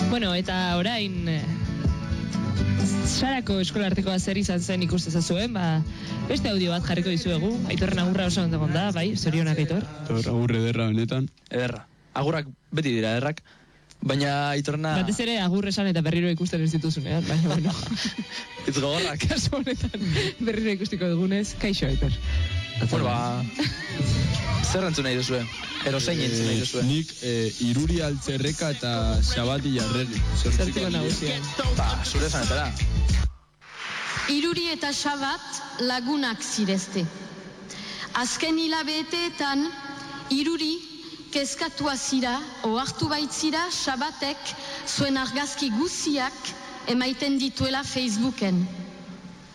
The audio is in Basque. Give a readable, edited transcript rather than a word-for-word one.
Bueno, eta orain Sarako eskolartekoa zer izan zen ikustezazuen, beste audio bat jarriko dizuegu. Aitorren agurra oso ondo da, bai, zorionak Aitor. Agurre ederra benetan. Ederra. Agurrak beti dira ederrak. Baina Aitorna... Batez ere agurre esan eta berriro ikusten ez dituzunean, baina bueno. Itz gogorrak. Kaso honetan berriro ikustiko dugunez, kaixo Aitor. Bueno, zer entzun nahi duzue? Ero zein entzun nahi duzue? Nik Iruri Altzerreka eta Xabati Jarreri. Zertiko nagusia. Zure zanetara. Iruri eta Xabat lagunak zirezte. Azken hilabeteetan, Iruri kezkatua zira, ohartu baitzira Xabatek zuen argazki guziak emaiten dituela Facebooken.